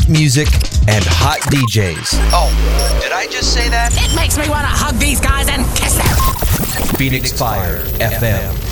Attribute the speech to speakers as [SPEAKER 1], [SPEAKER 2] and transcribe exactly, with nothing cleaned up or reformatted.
[SPEAKER 1] great music, and hot D Js.
[SPEAKER 2] Oh, did I just say that?
[SPEAKER 3] It makes me want to hug these guys and kiss them.
[SPEAKER 1] Phoenix Fire F M.